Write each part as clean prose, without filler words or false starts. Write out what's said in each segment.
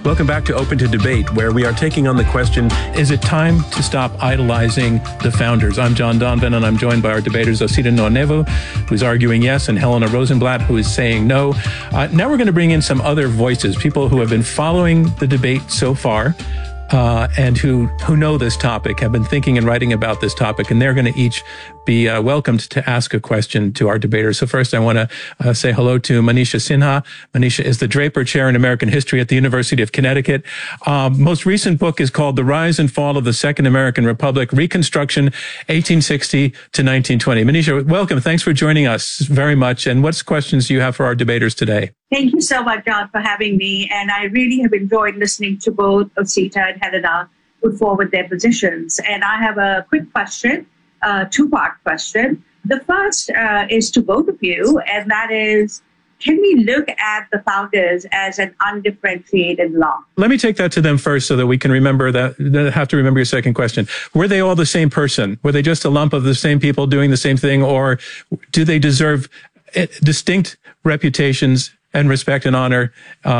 Welcome back to Open to Debate, where we are taking on the question, is it time to stop idolizing the founders? I'm John Donovan, and I'm joined by our debaters, Osita Nwonwu, who's arguing yes, and Helena Rosenblatt, who is saying no. Now we're going to bring in some other voices, people who have been following the debate so far, and who know this topic, have been thinking and writing about this topic, and they're going to each be welcomed to ask a question to our debaters. So first, I want to say hello to Manisha Sinha. Manisha is the Draper Chair in American History at the University of Connecticut. Most recent book is called The Rise and Fall of the Second American Republic, Reconstruction, 1860 to 1920. Manisha, welcome. Thanks for joining us very much. And what questions do you have for our debaters today? Thank you so much, John, for having me. And I really have enjoyed listening to both Osita and Helena put forward their positions. And I have a quick question, two-part question. The first is to both of you, and that is, can we look at the founders as an undifferentiated lot? Let me take that to them first so that we can remember that. Have to remember your second question. Were they all the same person? Were they just a lump of the same people doing the same thing? Or do they deserve distinct reputations and respect and honor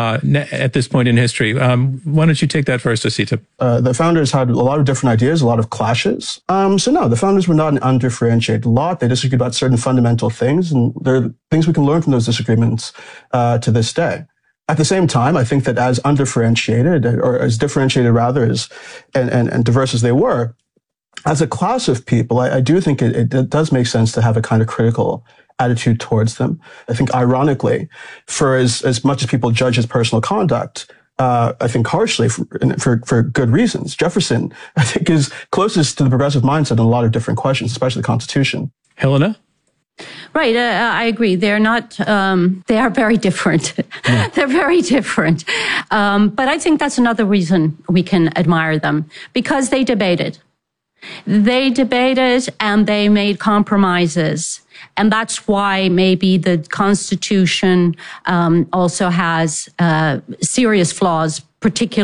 at this point in history? Why don't you take that first, Osita? The founders had a lot of different ideas, a lot of clashes. So no, the founders were not an undifferentiated lot. They disagreed about certain fundamental things, and there are things we can learn from those disagreements to this day. At the same time, I think that as undifferentiated, or as differentiated rather, and diverse as they were, as a class of people, I do think it does make sense to have a kind of critical attitude towards them. I think, ironically, for as much as people judge his personal conduct, I think harshly for good reasons, Jefferson, I think, is closest to the progressive mindset in a lot of different questions, especially the Constitution. Helena? Right. I agree. They're not, they are very different. Yeah. They're very different. But I think that's another reason we can admire them, because they debated. They debated and they made compromises. And that's why maybe the Constitution also has serious flaws, particularly